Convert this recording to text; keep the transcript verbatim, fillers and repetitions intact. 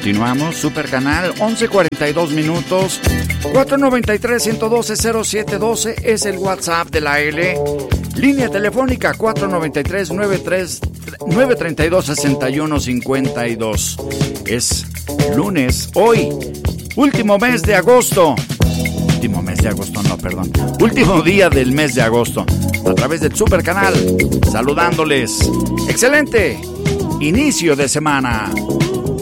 Continuamos, Super Canal, once cuarenta y dos minutos. cuatro nueve tres, uno uno dos, cero siete uno dos es el WhatsApp de la L. Línea telefónica cuatro nueve tres, nueve tres dos, seis uno cinco dos. Es lunes, hoy, último mes de agosto. Último mes de agosto, no, perdón. Último día del mes de agosto. A través del Super Canal, saludándoles. Excelente inicio de semana.